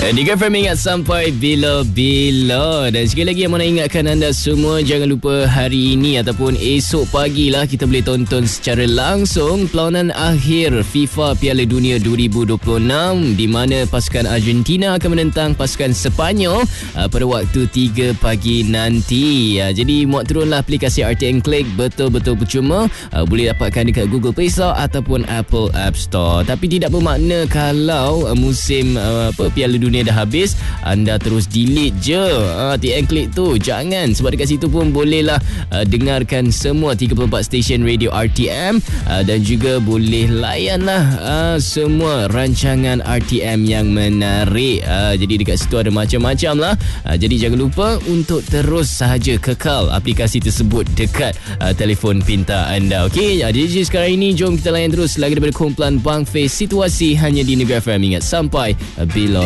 Tiga FM ingat sampai bila-bila. Dan sekali lagi yang nak ingatkan anda semua, jangan lupa hari ini ataupun esok pagi lah kita boleh tonton secara langsung perlawanan akhir FIFA Piala Dunia 2026 di mana pasukan Argentina akan menentang pasukan Sepanyol pada waktu 3 pagi nanti. Jadi muat turunlah aplikasi RTM Click, betul-betul percuma. Boleh dapatkan dekat Google Play Store ataupun Apple App Store. Tapi tidak bermakna kalau musim Piala Dunia dah habis anda terus delete je RTM Click tu. Jangan, sebab dekat situ pun bolehlah dengarkan semua 34 stesen radio RTM dan juga boleh layanlah semua rancangan RTM yang menarik. Jadi dekat situ ada macam-macam lah. Jadi jangan lupa untuk terus sahaja kekal aplikasi tersebut dekat telefon pintar anda. Okey, jadi sekarang ini jom kita layan terus lagi daripada kumpulan Bang Fei, Situasi hanya di Negara FM. Ingat sampai bila